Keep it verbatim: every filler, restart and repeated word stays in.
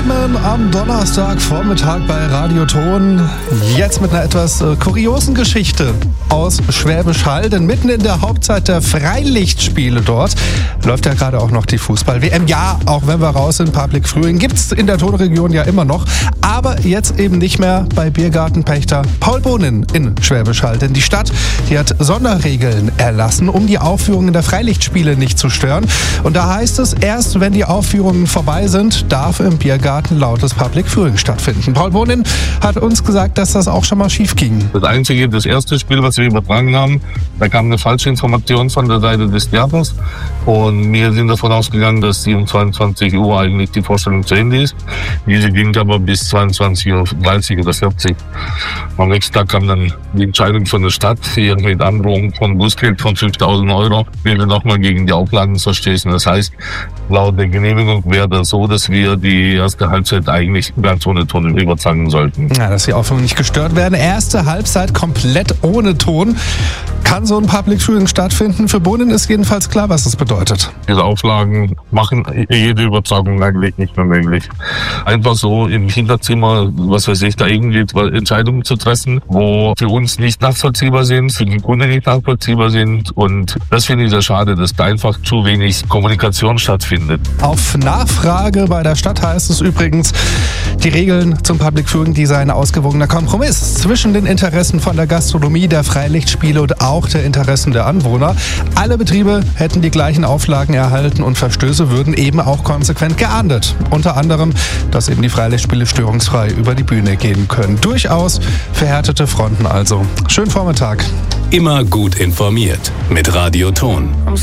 Themen am Donnerstagvormittag bei Radio Ton. Jetzt mit einer etwas äh, kuriosen Geschichte aus Schwäbisch Hall. Denn mitten in der Hauptzeit der Freilichtspiele dort läuft ja gerade auch noch die Fußball-W M. Ja, auch wenn wir raus sind, Public Viewing gibt's in der Tonregion ja immer noch. Aber jetzt eben nicht mehr bei Biergartenpächter Paul Bohnen in Schwäbisch Hall. Denn die Stadt, die hat Sonderregeln erlassen, um die Aufführungen der Freilichtspiele nicht zu stören. Und da heißt es, erst wenn die Aufführungen vorbei sind, darf im Biergarten lautes Public Viewing stattfinden. Paul Bohnen hat uns gesagt, dass das auch schon mal schief ging. Das einzige, das erste Spiel, was wir übertragen haben, da kam eine falsche Information von der Seite des Theaters und wir sind davon ausgegangen, dass die um zweiundzwanzig Uhr eigentlich die Vorstellung zu Ende ist. Diese ging aber bis zweiundzwanzig Uhr dreißig oder vierzig. Am nächsten Tag kam dann die Entscheidung von der Stadt hier mit Androhung von Bußgeld von fünftausend Euro, wenn wir nochmal gegen die Auflagen verstoßen. Das heißt, laut der Genehmigung wäre das so, dass wir die erste Halbzeit eigentlich ganz ohne Ton übertragen sollten. Ja, dass die Aufführungen nicht gestört werden. Erste Halbzeit komplett ohne Ton. Kann so ein Public Viewing stattfinden? Für Bohnen ist jedenfalls klar, was das bedeutet. Diese Auflagen machen jede Übertragung eigentlich nicht mehr möglich. Einfach so im Hinterzimmer, was weiß ich, da irgendwie Entscheidungen zu treffen, wo für uns nicht nachvollziehbar sind, für den Kunden nicht nachvollziehbar sind. Und das finde ich sehr schade, dass da einfach zu wenig Kommunikation stattfindet. Auf Nachfrage bei der Stadt heißt es übrigens, die Regeln zum Public Viewing, die seien ein ausgewogener Kompromiss zwischen den Interessen von der Gastronomie, der Freilichtspiele und auch der Interessen der Anwohner. Alle Betriebe hätten die gleichen Auflagen erhalten und Verstöße würden eben auch konsequent geahndet. Unter anderem, dass eben die Freilichtspiele störungsfrei über die Bühne gehen können. Durchaus verhärtete Fronten also. Schönen Vormittag. Immer gut informiert mit Radio Ton.